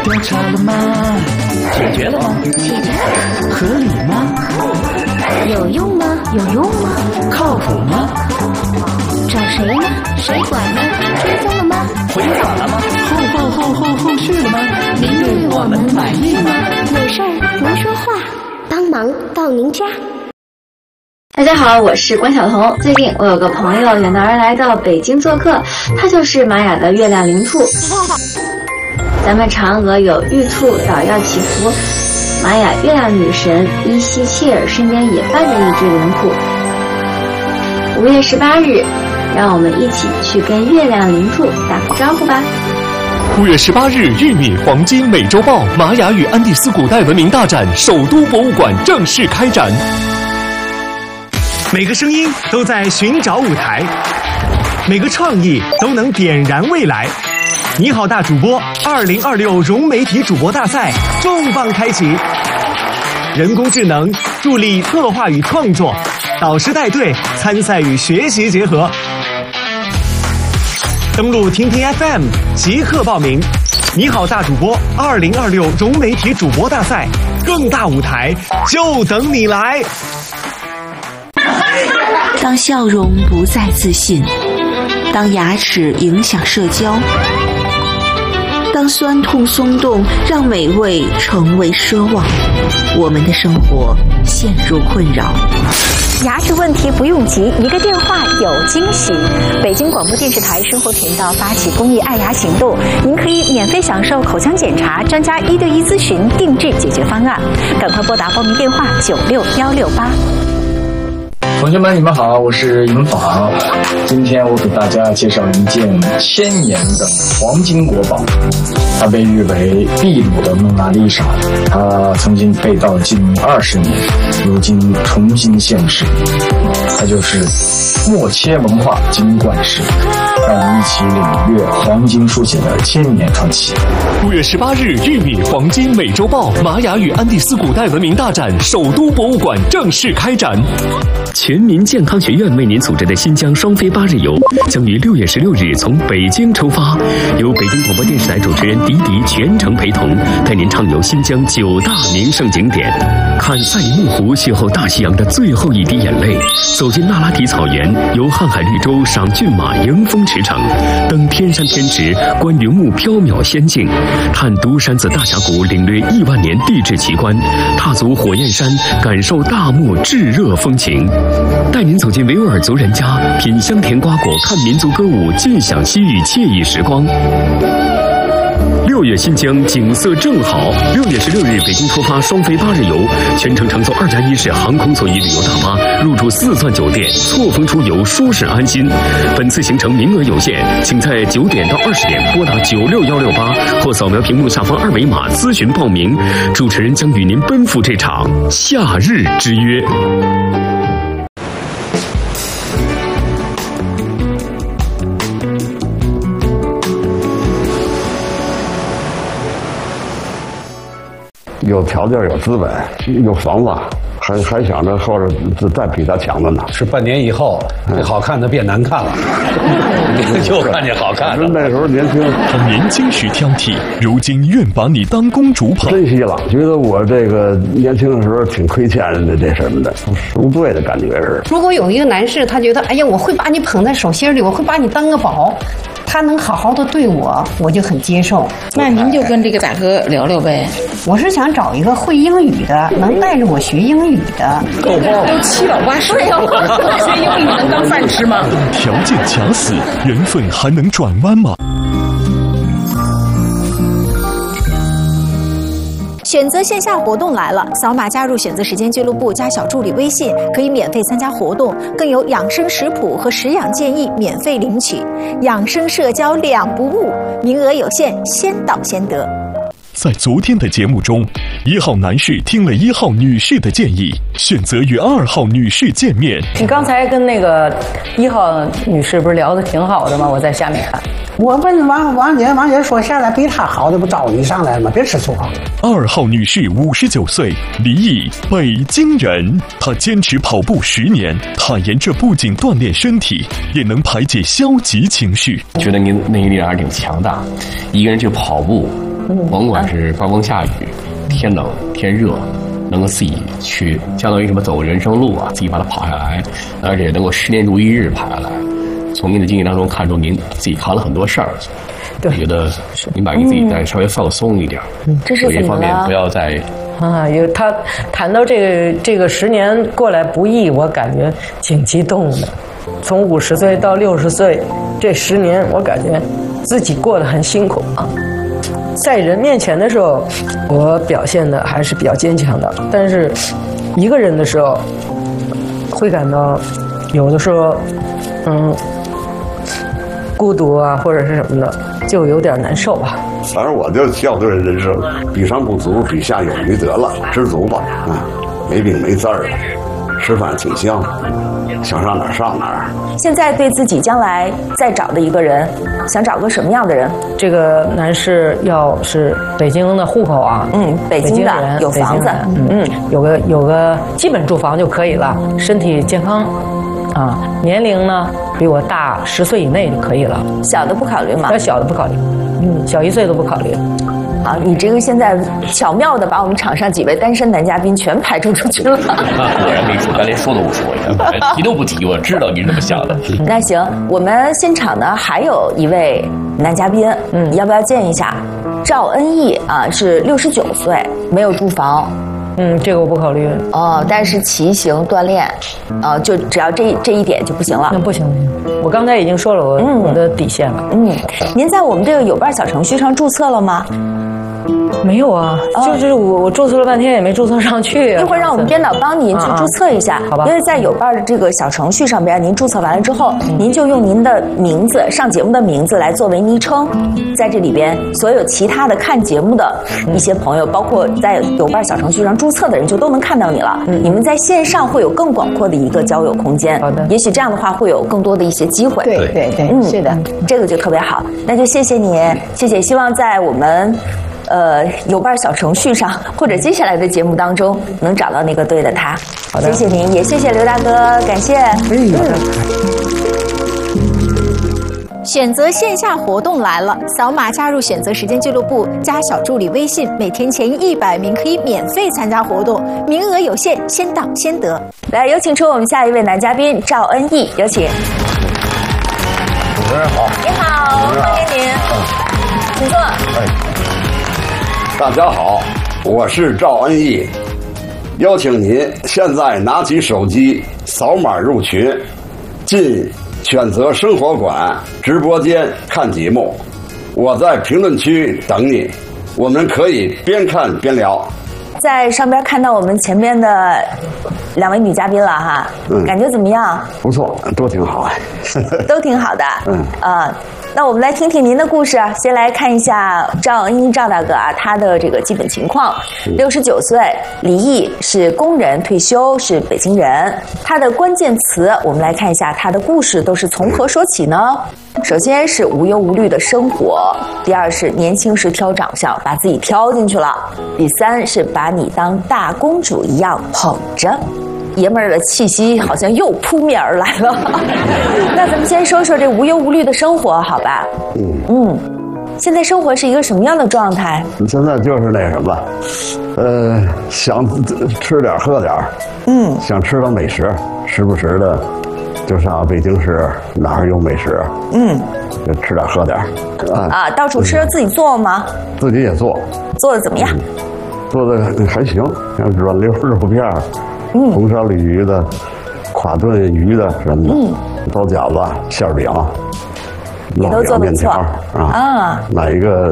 调查了吗？解决了吗？ 解决了。 合理吗？ 有用吗？有用吗？ 靠谱吗？ 找谁呢？谁管呢？追踪了吗？ 回访了吗？后续了吗？您对我们满意吗？ 有事儿您说话，帮忙到您家。 大家好，我是关晓彤。最近我有个朋友远道而来到北京做客，他就是玛雅的月亮灵兔。咱们嫦娥有玉兔捣药祈福，玛雅月亮女神伊西切尔身边也伴着一只灵兔。5月18日，让我们一起去跟月亮灵兔打个招呼吧。 5月18日，玉米黄金美洲豹玛雅与安第斯古代文明大展首都博物馆正式开展。 每个声音都在寻找舞台，每个创意都能点燃未来。你好大主播2026融媒体主播大赛重磅开启，人工智能助力策划与创作，导师带队参赛与学习结合。登录听听 FM 即刻报名。你好大主播2026融媒体主播大赛，更大舞台就等你来。 当笑容不再自信，当牙齿影响社交，当酸痛松动让美味成为奢望，我们的生活陷入困扰。 牙齿问题不用急，一个电话有惊喜。北京广播电视台生活频道发起公益爱牙行动，您可以免费享受口腔检查、专家1对1咨询、定制解决方案。赶快拨打报名电话96168。 同学们，你们好，我是尹昉。今天我给大家介绍一件1000年的黄金国宝，它被誉为秘鲁的蒙娜丽莎。它曾经被盗近20年，如今重新现世。它就是默切文化金冠石。让我们一起领略黄金书写的1000年传奇。 5月18日，玉米黄金美洲豹玛雅与安第斯古代文明大展首都博物馆正式开展。 全民健康学院为您组织的新疆双飞8日游将于6月16日从北京出发，由北京广播电视台主持人迪迪全程陪同，带您畅游新疆9大名胜景点，看赛里木湖邂逅大西洋的最后一滴眼泪，走进那拉提草原，游瀚海绿洲赏骏马迎风驰骋，登天山天池观云雾缥缈仙境，探独山子大峡谷领略亿万年地质奇观，踏足火焰山感受大漠炙热风情，带您走进维吾尔族人家，品香甜瓜果，看民族歌舞，尽享西域惬意时光。6月新疆景色正好，6月16日北京出发双飞8日游，全程乘坐2+1式航空座椅旅游大巴，入住4钻酒店，错峰出游，舒适安心。本次行程名额有限，请在9点到20点拨打96168或扫描屏幕下方2维码咨询报名。主持人将与您奔赴这场夏日之约。 有条件有资本有房子，还想着后边再比他强的呢。 是半年以后，这好看的变难看了，就看见好看的。 那时候年轻， 他年轻时挑剔，如今愿把你当公主捧。 珍惜了，觉得我这个年轻的时候挺亏欠的，这什么的，赎罪的感觉是。 如果有一个男士，他觉得，哎呀，我会把你捧在手心里，我会把你当个宝。他能好好的对我，我就很接受。 那您就跟这个大哥聊聊呗。 我是想找一个会英语的，能带着我学英语的。 都7老8十了，学英语能当饭吃吗？ 条件卡死，缘分还能转弯吗？ 选择线下活动来了，扫码加入选择时间俱乐部加小助理微信，可以免费参加活动，更有养生食谱和食养建议免费领取，养生社交2不误，名额有限，先到先得。 在昨天的节目中，1号男士听了1号女士的建议，选择与2号女士见面。 你刚才跟那个1号女士不是聊得挺好的吗？我在下面看。 我问王姐说下来比她好的不招你上来了吗？别吃醋啊。 2号女士59岁，离异，北京人。她坚持跑步10年，坦言这不仅锻炼身体，也能排解消极情绪。 觉得你内力还是挺强大，一个人去跑步。 甭管是刮风下雨、天冷天热，能够自己去，相当于什么走人生路啊，自己把它跑下来，而且能够10年如一日跑下来。从您的经历当中看出您自己扛了很多事儿，我觉得您把自己再稍微放松一点， 这是有一方面不要再。 有他谈到这个10年过来不易，我感觉挺激动的。从50岁到60岁，这10年我感觉自己过得很辛苦啊。在人面前的时候，我表现的还是比较坚强的，但是一个人的时候，会感到有的时候，孤独啊，或者是什么的，就有点难受吧。 反正我就笑对人生，比上不足，比下有余得了，知足吧，没病没灾的，吃饭挺香，想上哪儿上哪儿。 现在对自己将来再找的一个人，想找个什么样的人？ 这个男士要是北京的户口啊， 北京的人有房子， 有个基本住房就可以了，身体健康。年龄呢比我大10岁以内就可以了。 小的不考虑吗？ 小的不考虑，小1岁都不考虑。 好，你这个现在巧妙的把我们场上几位单身男嘉宾全排除出去了。 果然没说，咱连说都不说呀，提都不提，我知道你是这么想的。 那行，我们现场呢还有一位男嘉宾，要不要见一下？赵恩义啊，是69岁，没有住房。 这个我不考虑。 但是骑行锻炼，就只要这一点就不行了。 那不行，我刚才已经说了我的底线了。 您在我们这个有伴小程序上注册了吗？ 没有啊，就是我注册了半天也没注册上去。 一会儿让我们编导帮您去注册一下， 好吧？ 因为在有伴的这个小程序上边，您注册完了之后，您就用您的名字上节目的名字来作为昵称，在这里边所有其他的看节目的一些朋友，包括在有伴小程序上注册的人，就都能看到你了。你们在线上会有更广阔的一个交友空间。 好的， 也许这样的话会有更多的一些机会。 对，是的， 这个就特别好。那就谢谢你，谢谢。希望在我们有伴小程序上，或者接下来的节目当中，能找到那个对的他。 好的， 谢谢您，也谢谢刘大哥，感谢。 选择线下活动来了，扫码加入选择时间俱乐部，加小助理微信，每天前100名可以免费参加活动，名额有限，先到先得。 来，有请出我们下一位男嘉宾赵恩义，有请。 主持人好。 你好，欢迎您，请坐。 大家好，我是赵恩义，邀请您现在拿起手机扫码入群，进选择生活馆直播间看节目，我在评论区等你，我们可以边看边聊。 在上边看到我们前面的2位女嘉宾了哈，感觉怎么样？ 不错，都挺好， 都挺好的。那我们来听听您的故事。先来看一下赵恩义赵大哥啊，他的这个基本情况：69岁，离异，是工人，退休，是北京人。他的关键词，我们来看一下他的故事都是从何说起呢？首先是无忧无虑的生活，第二是年轻时挑长相，把自己挑进去了，第三是把你当大公主一样捧着。爷们儿的气息好像又扑面而来了。那咱们先说说这无忧无虑的生活，好吧？现在生活是一个什么样的状态？ 现在就是那什么，想吃点喝点，想吃到美食，时不时的就上北京市哪儿有美食，就吃点喝点。 到处吃，自己做吗？ 自己也做。 做的怎么样？ 做的还行，像软溜肉片。红烧鲤鱼的、垮炖鱼的什么的，包饺子、馅饼、烙饼、面条哪一个